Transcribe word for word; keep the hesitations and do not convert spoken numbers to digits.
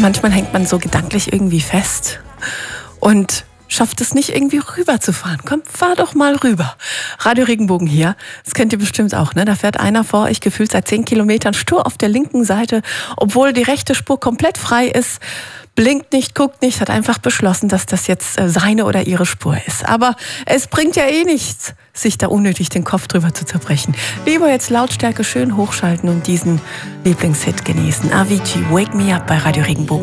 manchmal hängt man so gedanklich irgendwie fest und schafft es nicht, irgendwie rüberzufahren. Komm, fahr doch mal rüber. Radio Regenbogen hier. Das kennt ihr bestimmt auch, ne? Da fährt einer vor euch gefühlt seit zehn Kilometern stur auf der linken Seite, obwohl die rechte Spur komplett frei ist. Blinkt nicht, guckt nicht, hat einfach beschlossen, dass das jetzt seine oder ihre Spur ist. Aber es bringt ja eh nichts, sich da unnötig den Kopf drüber zu zerbrechen. Lieber jetzt Lautstärke schön hochschalten und diesen Lieblingshit genießen. Avicii, Wake Me Up bei Radio Regenbogen.